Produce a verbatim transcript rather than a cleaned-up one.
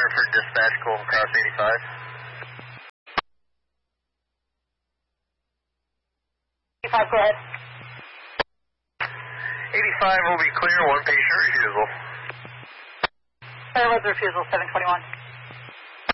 for dispatch, Golden Cross eighty-five. eighty-five, go ahead. eighty-five will be clear, one patient refusal. Clear with refusal, seven twenty-one.